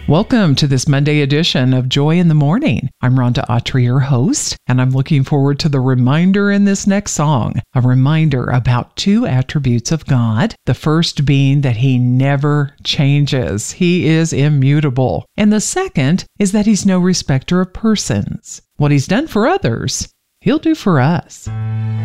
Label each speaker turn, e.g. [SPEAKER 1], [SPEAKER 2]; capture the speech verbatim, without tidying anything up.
[SPEAKER 1] Welcome to this Monday edition of Joy in the Morning. I'm Rhonda Autry, your host, and I'm looking forward to the reminder in this next song, a reminder about two attributes of God, the first being that He never changes. He is immutable. And the second is that He's no respecter of persons. What He's done for others, He'll do for us.